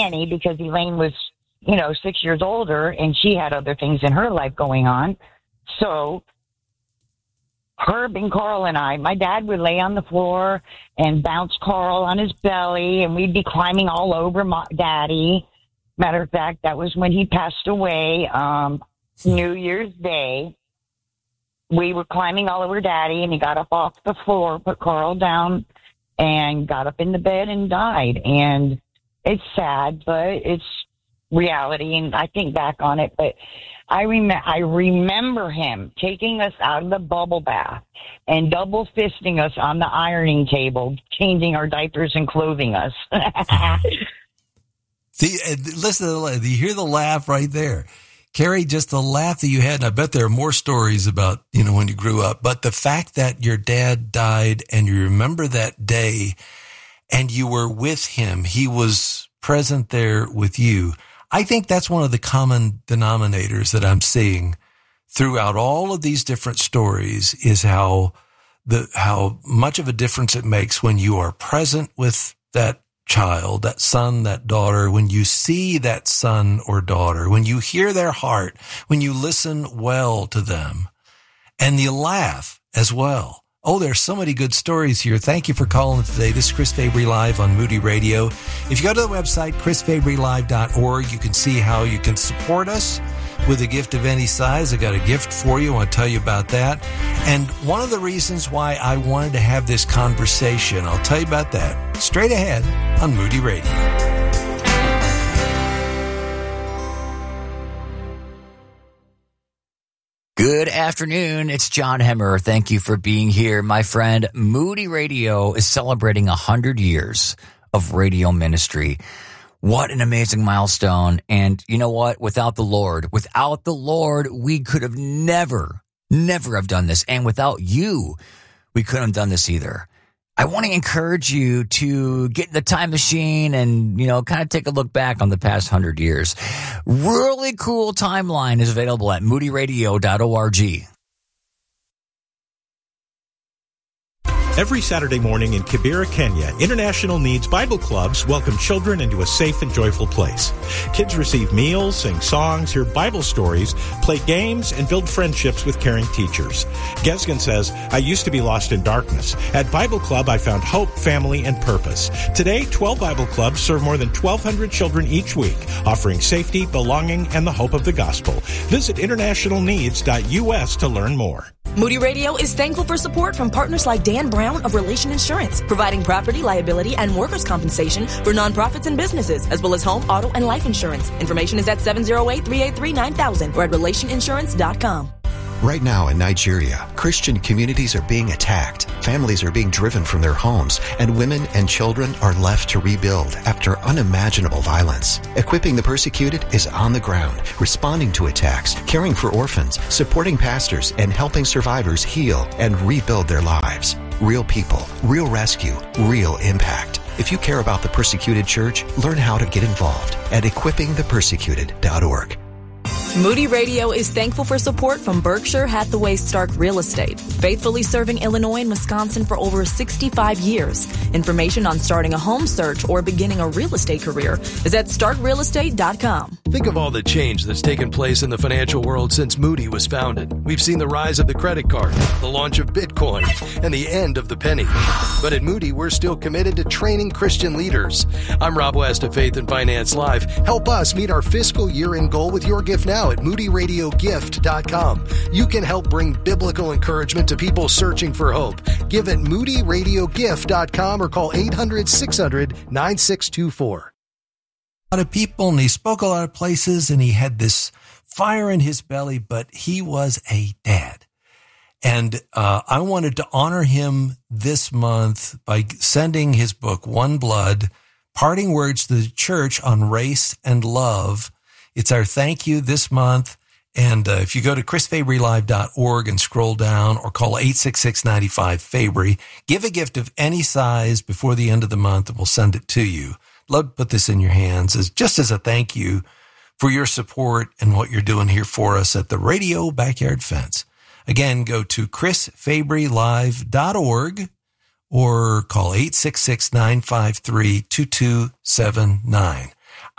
any because Elaine was, 6 years older and she had other things in her life going on. So Herb and Carl and I, my dad would lay on the floor and bounce Carl on his belly, and we'd be climbing all over Daddy. Matter of fact, that was when he passed away, New Year's Day. We were climbing all over Daddy, and he got up off the floor, put Carl down, and got up in the bed and died. And it's sad, but it's reality, and I think back on it. But I remember him taking us out of the bubble bath and double fisting us on the ironing table, changing our diapers and clothing us. See, listen to the, you hear the laugh right there. Carrie, just the laugh that you had, and I bet there are more stories about, when you grew up, but the fact that your dad died and you remember that day and you were with him, he was present there with you. I think that's one of the common denominators that I'm seeing throughout all of these different stories is how much of a difference it makes when you are present with that child, that son, that daughter, when you see that son or daughter, when you hear their heart, when you listen well to them, and you laugh as well. Oh, there's so many good stories here. Thank you for calling today. This is Chris Fabry Live on Moody Radio. If you go to the website, chrisfabrylive.org, you can see how you can support us with a gift of any size. I got a gift for you. I want to tell you about that. And one of the reasons why I wanted to have this conversation, I'll tell you about that straight ahead on Moody Radio. Good afternoon. It's John Hemmer. Thank you for being here. My friend, Moody Radio is celebrating 100 years of radio ministry. What an amazing milestone. And you know what? Without the Lord, we could have never have done this. And without you, we couldn't have done this either. I want to encourage you to get in the time machine and, kind of take a look back on the past 100 years. Really cool timeline is available at moodyradio.org. Every Saturday morning in Kibera, Kenya, International Needs Bible Clubs welcome children into a safe and joyful place. Kids receive meals, sing songs, hear Bible stories, play games, and build friendships with caring teachers. Gesgen says, I used to be lost in darkness. At Bible Club, I found hope, family, and purpose. Today, 12 Bible Clubs serve more than 1,200 children each week, offering safety, belonging, and the hope of the gospel. Visit internationalneeds.us to learn more. Moody Radio is thankful for support from partners like Dan Brown of Relation Insurance, providing property, liability, and workers' compensation for nonprofits and businesses, as well as home, auto, and life insurance. Information is at 708-383-9000 or at relationinsurance.com. Right now in Nigeria, Christian communities are being attacked, families are being driven from their homes, and women and children are left to rebuild after unimaginable violence. Equipping the Persecuted is on the ground, responding to attacks, caring for orphans, supporting pastors, and helping survivors heal and rebuild their lives. Real people, real rescue, real impact. If you care about the Persecuted Church, learn how to get involved at equippingthepersecuted.org. Moody Radio is thankful for support from Berkshire Hathaway Stark Real Estate, faithfully serving Illinois and Wisconsin for over 65 years. Information on starting a home search or beginning a real estate career is at starkrealestate.com. Think of all the change that's taken place in the financial world since Moody was founded. We've seen the rise of the credit card, the launch of Bitcoin, and the end of the penny. But at Moody, we're still committed to training Christian leaders. I'm Rob West of Faith and Finance Live. Help us meet our fiscal year-end goal with your gift now at moodyradiogift.com. You can help bring biblical encouragement to people searching for hope. Give at moodyradiogift.com or call 800-600-9624. A lot of people, and he spoke a lot of places, and he had this fire in his belly, but he was a dad. And I wanted to honor him this month by sending his book, One Blood, Parting Words to the Church on Race and Love. It's our thank you this month. And if you go to chrisfabrylive.org and scroll down or call 866-95-FABRY, give a gift of any size before the end of the month, and we'll send it to you. Love to put this in your hands just as a thank you for your support and what you're doing here for us at the Radio Backyard Fence. Again, go to chrisfabrylive.org or call 866-953-2279.